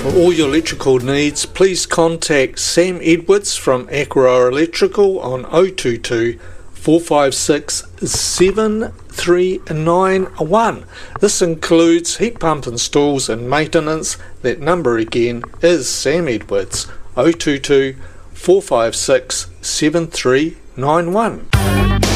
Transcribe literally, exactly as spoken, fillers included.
For all your electrical needs, please contact Sam Edwards from Aqua Electrical on oh two two, four five six, seven three nine one. This includes heat pump installs and maintenance. That number again is Sam Edwards, oh two two, four five six, seven three nine one.